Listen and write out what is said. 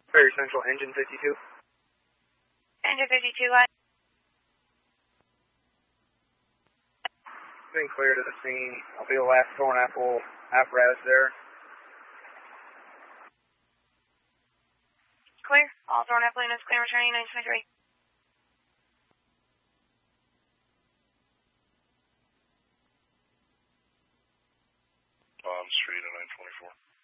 Ferry Central, engine 52. Engine 52, line. Been clear to the scene. I'll be the last Thorn-Apple apparatus there. Clear. All Thorn-Apple units clear, returning 923. On street at 924.